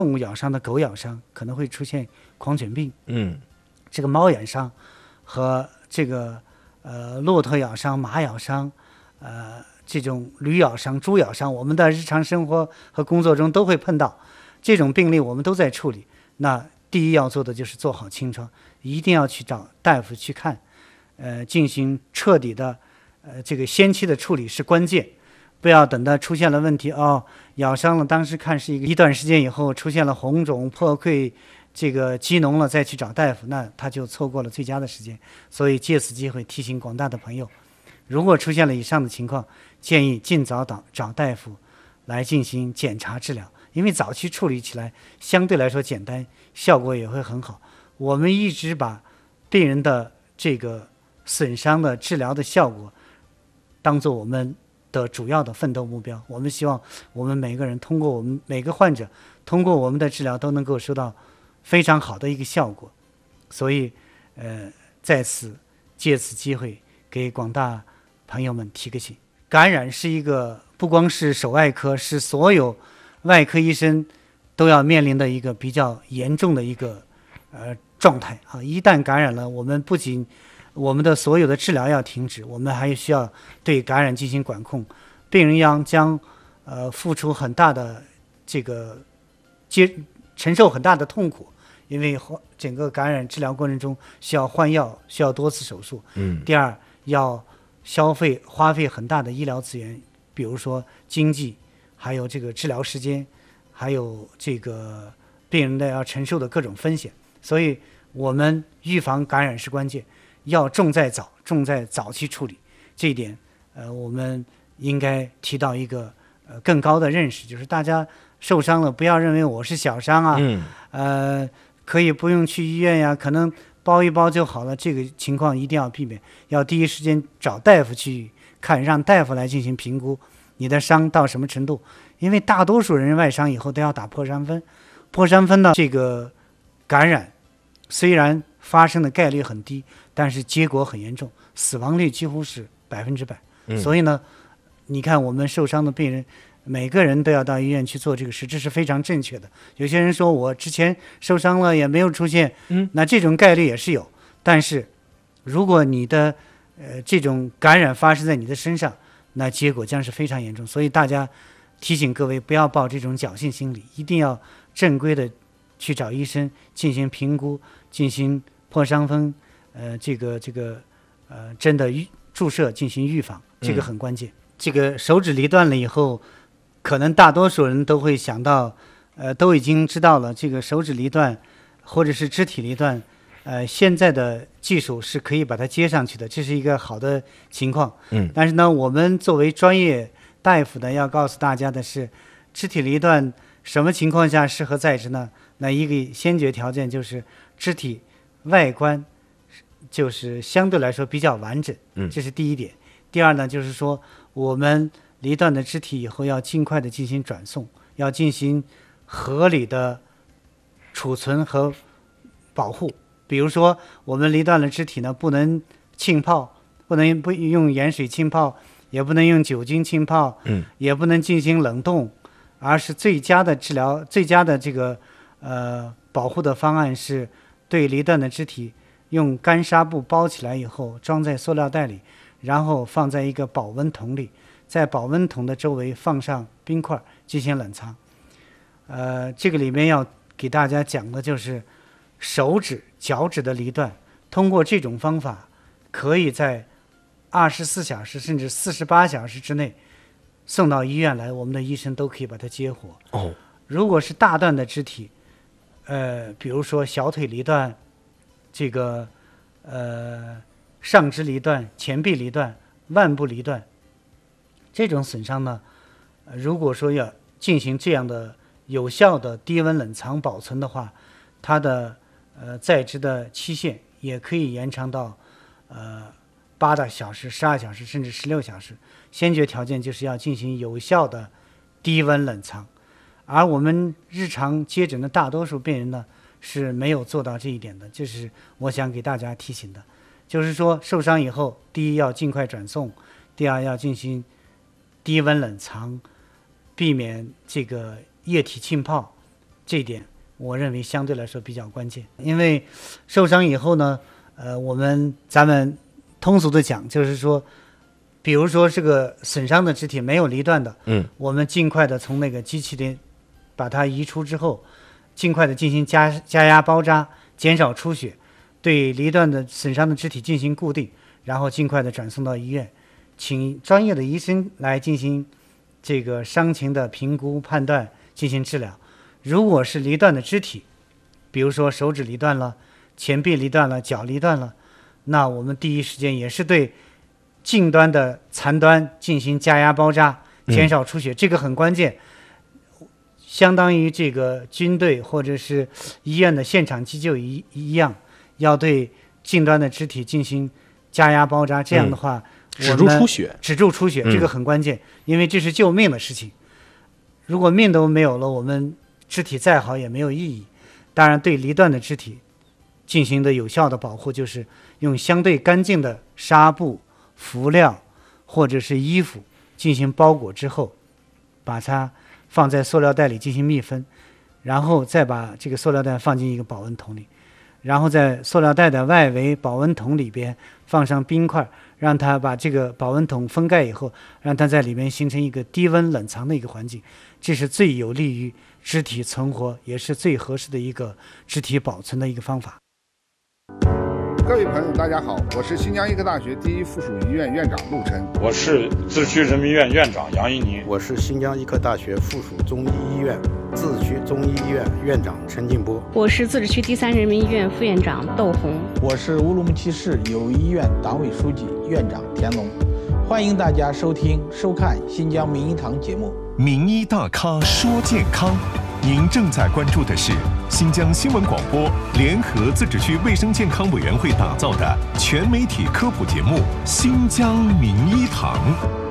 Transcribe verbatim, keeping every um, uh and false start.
动物咬伤的狗咬伤可能会出现狂犬病， 嗯， 这个猫咬伤和这个呃骆驼咬伤、马咬伤，呃这种驴咬伤、猪咬伤，我们的日常生活和工作中都会碰到这种病例，我们都在处理。那第一要做的就是做好清创，一定要去找大夫去看，呃，进行彻底的呃这个先期的处理是关键。不要等到出现了问题哦，咬伤了，当时看是一个一段时间以后出现了红肿、破溃，这个积脓了，再去找大夫，那他就错过了最佳的时间。所以借此机会提醒广大的朋友，如果出现了以上的情况，建议尽早找找大夫来进行检查治疗，因为早期处理起来相对来说简单，效果也会很好。我们一直把病人的这个损伤的治疗的效果当做我们的主要的奋斗目标，我们希望我们每个人通过我们每个患者通过我们的治疗都能够收到非常好的一个效果。所以呃，在此借此机会给广大朋友们提个醒，感染是一个不光是手外科，是所有外科医生都要面临的一个比较严重的一个呃状态啊！一旦感染了，我们不仅我们的所有的治疗要停止，我们还需要对感染进行管控，病人要将呃付出很大的这个接承受很大的痛苦，因为整个感染治疗过程中需要换药，需要多次手术。 嗯。 第二，要消费花费很大的医疗资源，比如说经济，还有这个治疗时间，还有这个病人的要承受的各种风险。所以我们预防感染是关键。要重在早，重在早期处理，这一点，呃，我们应该提到一个呃更高的认识，就是大家受伤了，不要认为我是小伤啊， 嗯， 呃，可以不用去医院呀，可能包一包就好了，这个情况一定要避免，要第一时间找大夫去看，让大夫来进行评估你的伤到什么程度，因为大多数人外伤以后都要打破伤风，破伤风的这个感染虽然发生的概率很低，但是结果很严重，死亡率几乎是百分之百。所以呢，你看我们受伤的病人，每个人都要到医院去做这个事，这是非常正确的。有些人说我之前受伤了也没有出现， 嗯， 那这种概率也是有。但是，如果你的呃这种感染发生在你的身上，那结果将是非常严重。所以大家提醒各位不要抱这种侥幸心理，一定要正规的去找医生进行评估，进行破伤风，呃，这个这个呃针的预注射进行预防，这个很关键。嗯、这个手指离断了以后，可能大多数人都会想到，呃，都已经知道了这个手指离断或者是肢体离断，呃，现在的技术是可以把它接上去的，这是一个好的情况。 嗯， 但是呢，我们作为专业大夫呢，要告诉大家的是，肢体离断什么情况下适合在职呢？那一个先决条件就是肢体外观就是相对来说比较完整，这是第一点。第二呢，就是说我们离断的肢体以后要尽快的进行转送，要进行合理的储存和保护。比如说我们离断了肢体呢，不能浸泡，不能不用盐水浸泡，也不能用酒精浸泡， 嗯， 也不能进行冷冻，而是最佳的治疗，最佳的这个呃保护的方案是对离断的肢体用干纱布包起来以后，装在塑料袋里，然后放在一个保温桶里，在保温桶的周围放上冰块进行冷藏。呃，这个里面要给大家讲的就是手指、脚趾的离断，通过这种方法，可以在二十四小时甚至四十八小时之内送到医院来，我们的医生都可以把它接活。 哦， 如果是大段的肢体，呃，比如说小腿离断，这个呃上肢离断、前臂离断、腕部离断，这种损伤呢，呃、如果说要进行这样的有效的低温冷藏保存的话，它的呃在职的期限也可以延长到呃八个小时、十二小时，甚至十六小时。先决条件就是要进行有效的低温冷藏，而我们日常接诊的大多数病人呢是没有做到这一点的，这是我想给大家提醒的。就是说受伤以后，第一要尽快转送，第二要进行低温冷藏，避免这个液体浸泡， 这一点我认为相对来说比较关键。因为受伤以后呢，呃，我们咱们通俗的讲，就是说，比如说这个损伤的肢体没有离断的， 嗯， 我们尽快的从那个机器里把它移出之后，尽快的进行加加压包扎，减少出血，对离断的损伤的肢体进行固定，然后尽快的转送到医院，请专业的医生来进行这个伤情的评估判断，进行治疗。如果是离断的肢体，比如说手指离断了，前臂离断了，脚离断了，那我们第一时间也是对近端的残端进行加压包扎，减少出血，嗯、这个很关键，相当于这个军队或者是医院的现场急救一一样，要对近端的肢体进行加压包扎，这样的话， 嗯、止住出血， 止住出血，这个很关键，嗯、因为这是救命的事情。如果命都没有了，我们肢体再好也没有意义。当然，对离断的肢体进行的有效的保护，就是用相对干净的纱布、敷料或者是衣服进行包裹之后，把它放在塑料袋里进行密封，然后再把这个塑料袋放进一个保温桶里，然后在塑料袋的外围保温桶里边放上冰块，让它把这个保温桶封盖以后，让它在里面形成一个低温冷藏的一个环境，这是最有利于肢体存活，也是最合适的一个肢体保存的一个方法。 各位朋友大家好，我是新疆医科大学第一附属医院院长陆琛， 我是自治区人民医院院长杨一宁， 我是新疆医科大学附属中医医院自治区中医医院院长陈进波， 我是自治区第三人民医院副院长窦红， 我是乌鲁木齐市友谊医院党委书记院长田龙。欢迎大家收听收看新疆名医堂节目。 名医大咖说健康，您正在关注的是新疆新闻广播联合自治区卫生健康委员会打造的全媒体科普节目《新疆名医堂》。